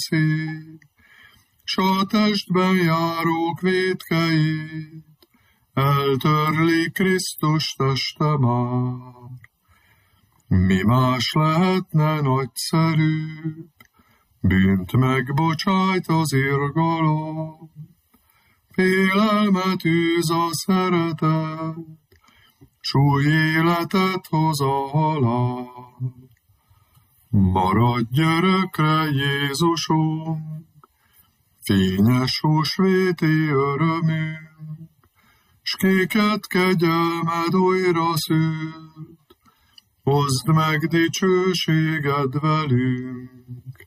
s a testben járók vétkeit eltörli Krisztus teste már. Mi más lehetne nagyszerűbb, bűnt megbocsájt az irgalom, félelmet űz a szeretet, s új életet hoz a halál. Maradj örökre, Jézusunk, fényes húsvéti örömünk, s kéket kegyelmed újra szült, hozd meg dicsőséged velünk.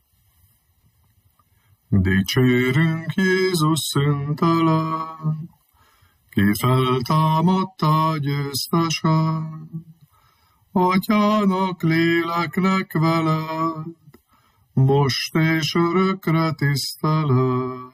Dicsérünk Jézus szüntelen, ki feltámadtál győztesen, Atyának, léleknek veled, most és örökre tiszteled.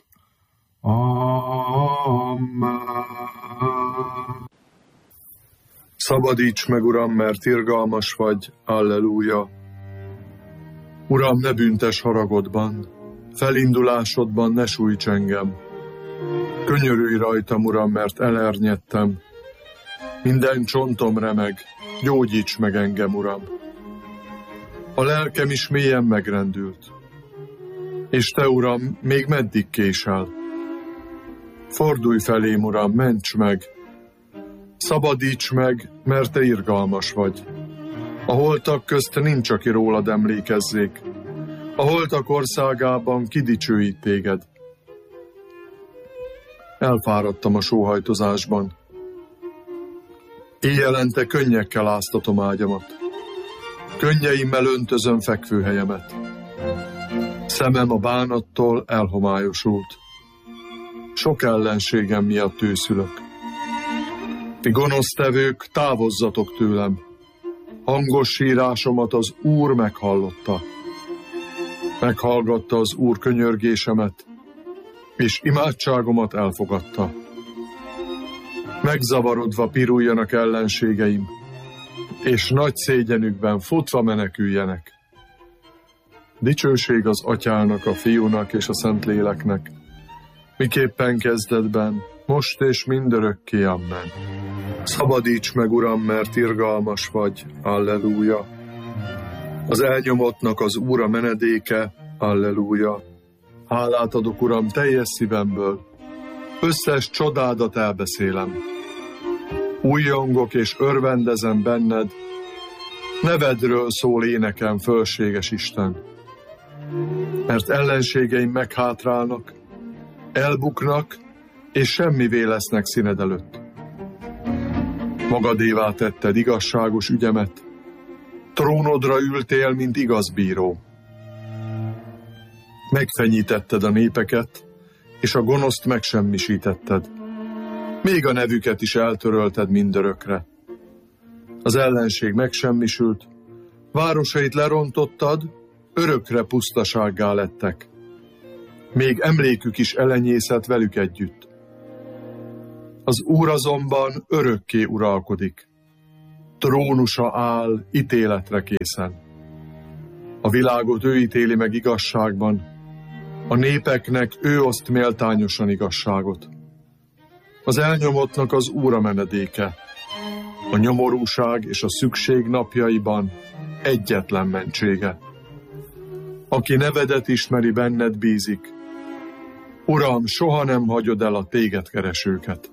Amen. Szabadíts meg, Uram, mert irgalmas vagy, alleluja. Uram, ne büntes haragodban, felindulásodban ne sújts engem. Könyörülj rajtam, Uram, mert elernyedtem. Minden csontom remeg, gyógyíts meg engem, Uram. A lelkem is mélyen megrendült. És te, Uram, még meddig késel? Fordulj felém, Uram, ments meg! Szabadíts meg, mert te irgalmas vagy. A holtak közt nincs, aki rólad emlékezzék. A holtak országában kidicsőít téged. Elfáradtam a sóhajtozásban. Éjjelente könnyekkel áztatom ágyamat. Könnyeimmel öntözöm fekvőhelyemet. Szemem a bánattól elhomályosult. Sok ellenségem miatt őszülök. Ti gonosztevők, távozzatok tőlem. Hangos sírásomat az Úr meghallotta. Meghallgatta az Úr könyörgésemet, és imádságomat elfogadta. Megzavarodva piruljanak ellenségeim, és nagy szégyenükben futva meneküljenek. Dicsőség az Atyának, a Fiúnak és a Szentléleknek, miképpen kezdetben, most és mindörökké, amen. Szabadíts meg, Uram, mert irgalmas vagy, alleluja. Az elnyomottnak az Úr a menedéke, alleluja. Hálát adok, Uram, teljes szívemből, összes csodádat elbeszélem. Újjongok és örvendezem benned, nevedről szól énekem, fölséges Isten. Mert ellenségeim meghátrálnak, elbuknak, és semmivé lesznek színed előtt. Magadévá tetted igazságos ügyemet, trónodra ültél, mint igaz bíró. Megfenyítetted a népeket, és a gonoszt megsemmisítetted. Még a nevüket is eltörölted mindörökre. Az ellenség megsemmisült, városait lerontottad, örökre pusztasággá lettek. Még emlékük is elenyészett velük együtt. Az Úr azonban örökké uralkodik. Trónusa áll ítéletre készen. A világot ő ítéli meg igazságban, a népeknek ő oszt méltányosan igazságot. Az elnyomottnak az Úr a menedéke, a nyomorúság és a szükség napjaiban egyetlen mentsége. Aki nevedet ismeri, benned bízik. Uram, soha nem hagyod el a téged keresőket.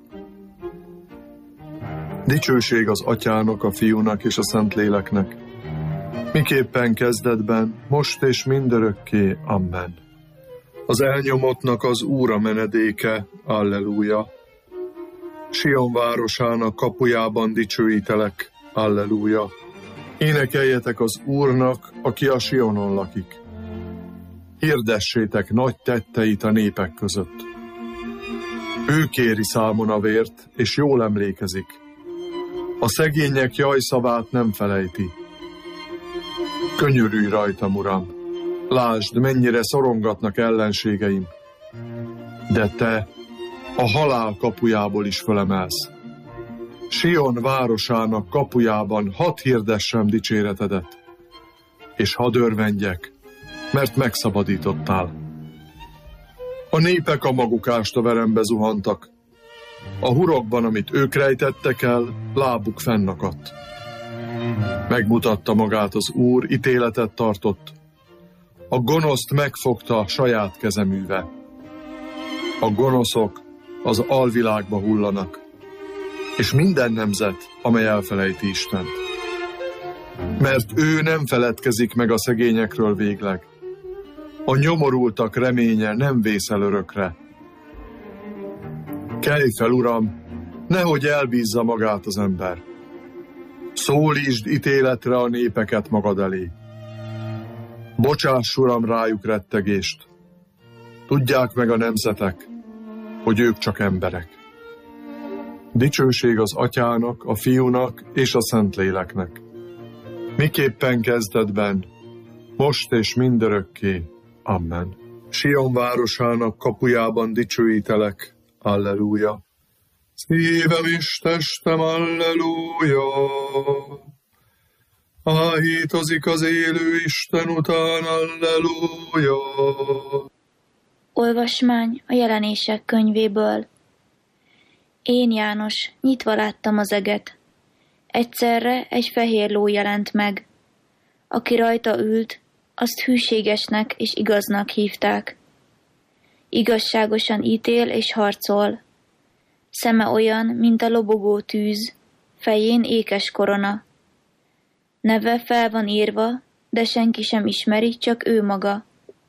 Dicsőség az Atyának, a Fiúnak és a Szentléleknek, miképpen kezdetben, most és mindörökké, amen. Az elnyomottnak az Úr a menedéke, alleluja. Sion városának kapujában dicsőítelek, alleluja. Énekeljetek az Úrnak, aki a Sionon lakik. Hirdessétek nagy tetteit a népek között. Ő kéri számon a vért, és jól emlékezik. A szegények jajszavát nem felejti. Könyörülj rajtam, Uram! Lásd, mennyire szorongatnak ellenségeim. De te a halál kapujából is fölemelsz. Sion városának kapujában hadd hirdessem dicséretedet, és hadd örvendjek, mert megszabadítottál. A népek a maguk ástaverembe zuhantak. A hurokban, amit ők rejtettek el, lábuk fennakadt. Megmutatta magát az Úr, ítéletet tartott. A gonoszt megfogta saját kezeműve. A gonoszok az alvilágba hullanak, és minden nemzet, amely elfelejti Istent. Mert ő nem feledkezik meg a szegényekről végleg. A nyomorultak reménye nem vészel örökre. Kelj fel, Uram, nehogy elbízza magát az ember. Szólítsd ítéletre a népeket magad elé. Bocsáss, Uram, rájuk rettegést. Tudják meg a nemzetek, hogy ők csak emberek. Dicsőség az Atyának, a Fiúnak és a Szentléleknek. Miképpen kezdetben, most és mindörökké. Amen. Sion városának kapujában dicsőítelek. Alleluja. Szívem és testem, alleluja. Áhítozik az élő Isten után, alleluja. Olvasmány a Jelenések könyvéből. Én, János, nyitva láttam az eget. Egyszerre egy fehér ló jelent meg. Aki rajta ült, azt hűségesnek és igaznak hívták. Igazságosan ítél és harcol. Szeme olyan, mint a lobogó tűz, fején ékes korona. Neve fel van írva, de senki sem ismeri, csak ő maga.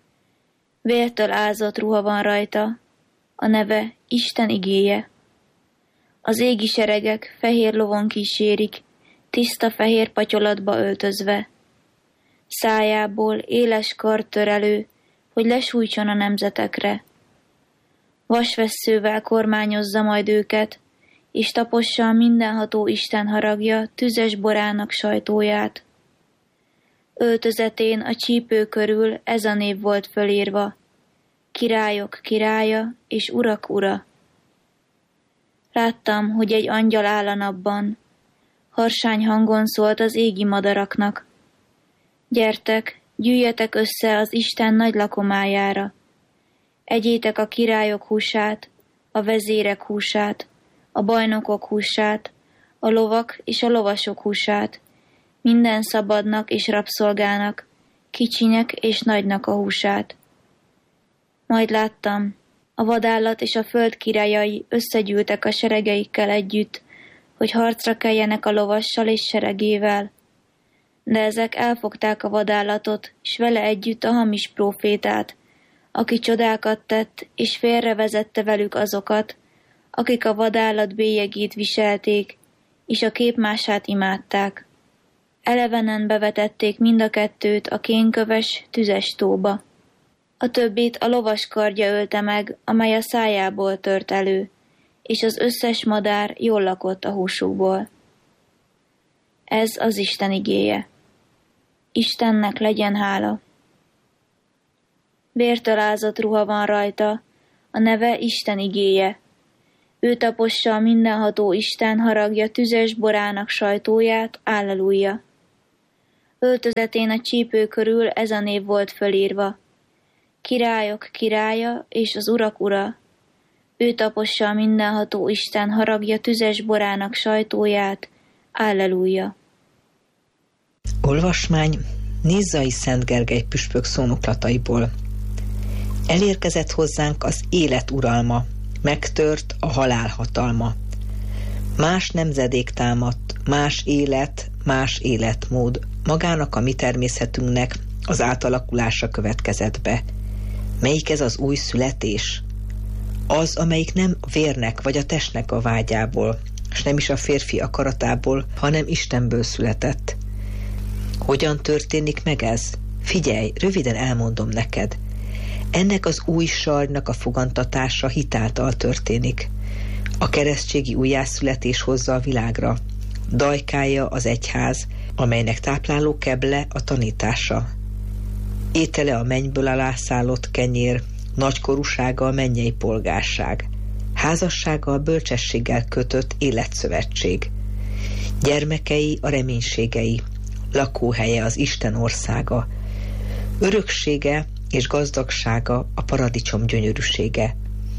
Vértől ázott ruha van rajta, a neve Isten igéje. Az égi seregek fehér lovon kísérik, tiszta fehér patyolatba öltözve. Szájából éles kard tör elő, hogy lesújtson a nemzetekre. Vasvesszővel kormányozza majd őket, és tapossa a mindenható Isten haragja tüzes borának sajtóját. Öltözetén a csípő körül ez a név volt fölírva: Királyok királya és urak ura. Láttam, hogy egy angyal áll a napban. Harsány hangon szólt az égi madaraknak: Gyertek, gyűjjetek össze az Isten nagy lakomájára. Egyétek a királyok húsát, a vezérek húsát, a bajnokok húsát, a lovak és a lovasok húsát, minden szabadnak és rabszolgának, kicsinek és nagynak a húsát. Majd láttam, a vadállat és a föld királyai összegyűltek a seregeikkel együtt, hogy harcra keljenek a lovassal és seregével. De ezek elfogták a vadállatot, és vele együtt a hamis prófétát, aki csodákat tett, és félrevezette velük azokat, akik a vadállat bélyegét viselték, és a képmását imádták. Elevenen bevetették mind a kettőt a kénköves, tüzes tóba. A többit a lovas kardja ölte meg, amely a szájából tört elő, és az összes madár jól lakott a húsukból. Ez az Isten igéje. Istennek legyen hála. Vértől ázott ruha van rajta, a neve Isten igéje. Ő tapossa a mindenható Isten haragja tüzes borának sajtóját, alleluja. Öltözetén a csípő körül ez a név volt fölírva: Királyok királya és az urak ura. Ő tapossa a mindenható Isten haragja tüzes borának sajtóját, alleluja. Olvasmány Nizzai Szent Gergely püspök szónoklataiból. Elérkezett hozzánk az élet uralma, megtört a halál hatalma. Más nemzedék támadt, más élet, más életmód, magának a mi természetünknek az átalakulása következett be. Melyik ez az új születés? Az, amelyik nem a vérnek vagy a testnek a vágyából, és nem is a férfi akaratából, hanem Istenből született. Hogyan történik meg ez? Figyelj, röviden elmondom neked. Ennek az új sarjnak a fogantatása hitáltal történik. A keresztségi újjászületés hozza a világra. Dajkája az egyház, amelynek tápláló keble a tanítása. Étele a mennyből alászállott kenyér, nagykorúsága a mennyei polgárság. Házassága a bölcsességgel kötött életszövetség. Gyermekei a reménységei, lakóhelye az Isten országa. Öröksége és gazdagsága a paradicsom gyönyörűsége.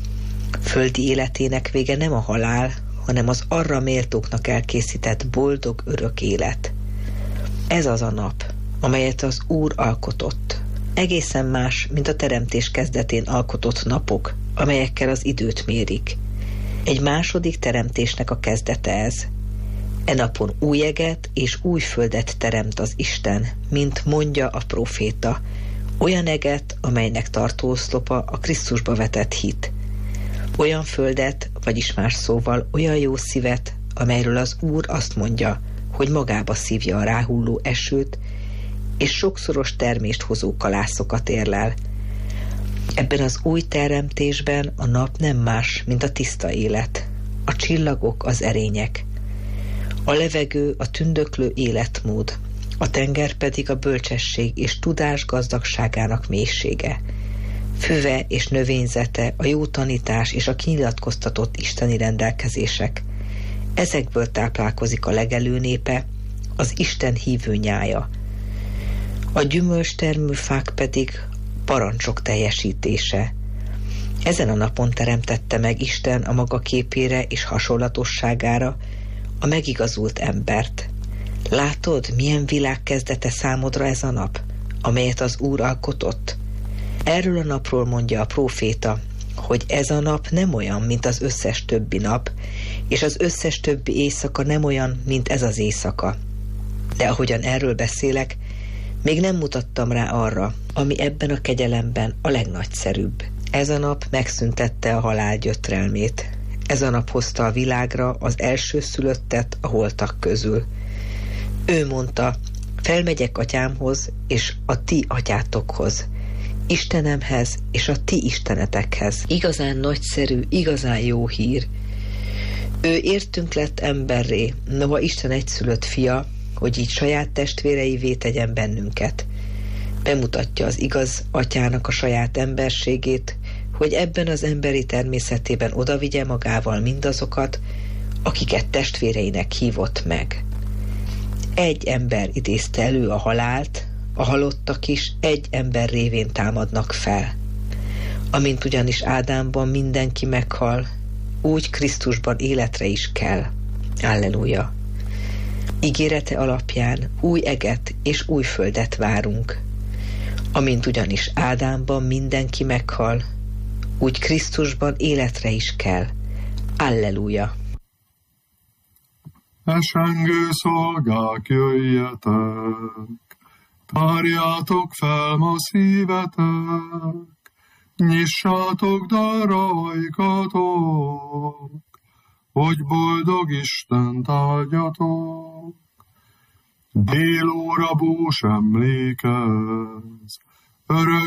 Földi életének vége nem a halál, hanem az arra méltóknak elkészített boldog örök élet. Ez az a nap, amelyet az Úr alkotott. Egészen más, mint a teremtés kezdetén alkotott napok, amelyekkel az időt mérik. Egy második teremtésnek a kezdete ez. E napon új eget és új földet teremt az Isten, mint mondja a próféta, olyan eget, amelynek tartóoszlopa a Krisztusba vetett hit. Olyan földet, vagyis más szóval olyan jó szívet, amelyről az Úr azt mondja, hogy magába szívja a ráhulló esőt, és sokszoros termést hozó kalászokat érlel. Ebben az új teremtésben a nap nem más, mint a tiszta élet. A csillagok az erények. A levegő a tündöklő életmód, a tenger pedig a bölcsesség és tudás gazdagságának mélysége. Füve és növényzete, a jó tanítás és a kinyilatkoztatott isteni rendelkezések. Ezekből táplálkozik a legelő népe, az Isten hívő nyája. A gyümölcstermő fák pedig parancsok teljesítése. Ezen a napon teremtette meg Isten a maga képére és hasonlatosságára a megigazult embert. Látod, milyen világ kezdete számodra ez a nap, amelyet az Úr alkotott? Erről a napról mondja a próféta, hogy ez a nap nem olyan, mint az összes többi nap, és az összes többi éjszaka nem olyan, mint ez az éjszaka. De ahogyan erről beszélek, még nem mutattam rá arra, ami ebben a kegyelemben a legnagyszerűbb. Ez a nap megszüntette a halál gyötrelmét. Ez a nap hozta a világra az elsőszülöttet a holtak közül. Ő mondta, felmegyek atyámhoz és a ti atyátokhoz, Istenemhez és a ti istenetekhez. Igazán nagyszerű, igazán jó hír. Ő értünk lett emberré, noha Isten egyszülött fia, hogy így saját testvéreivé tegyen bennünket. Bemutatja az igaz atyának a saját emberségét, hogy ebben az emberi természetében odavigye magával mindazokat, akiket testvéreinek hívott meg. Egy ember idézte elő a halált, a halottak is egy ember révén támadnak fel. Amint ugyanis Ádámban mindenki meghal, úgy Krisztusban életre is kell. Alleluja! Ígérete alapján új eget és új földet várunk. Amint ugyanis Ádámban mindenki meghal, úgy Krisztusban életre is kell. Alleluja! Esengő szolgák, jöjjetek, tárjátok fel ma szívetek, nyissátok darajkatok, hogy boldog Istent áldjatok. Délóra bús emlékez, örök